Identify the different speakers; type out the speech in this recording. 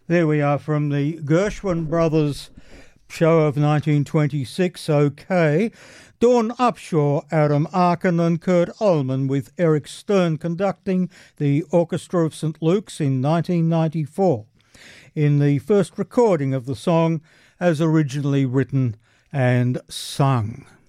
Speaker 1: There we are from the Gershwin Brothers show of 1926, OK. Dawn Upshaw, Adam Arkin and Kurt Ullman with Eric Stern conducting the Orchestra of St Luke's in 1994 in the first recording of the song as originally written and sung.